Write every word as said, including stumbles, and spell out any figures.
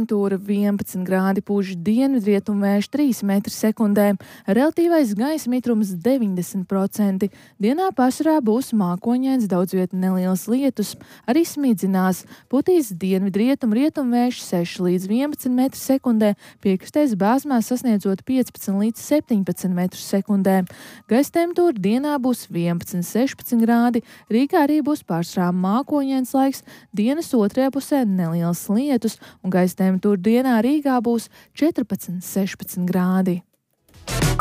temperatūra vienpadsmit grādi, pūš dienvidrietumu vējš trīs metri sekundē, relatīvais gaisa mitrums deviņdesmit procenti. Dienā pārsvarā būs mākoņains, daudz vietā neliels lietus, arī smidzinās. Putīs dienvidrietumu rietumu vējš seši līdz vienpadsmit metri sekundē, piekrastēs bāzmās sasniedzot piecpadsmit līdz septiņpadsmit metrus sekundē. Gaisa temperatūra dienā būs vienpadsmit sešpadsmit grādi, Rīgā arī būs pārsvarā mākoņains laiks, dienas otrajā pusē neliels lietus un gaisa temperatūra dienā Rīgā būs četrpadsmit sešpadsmit grādi.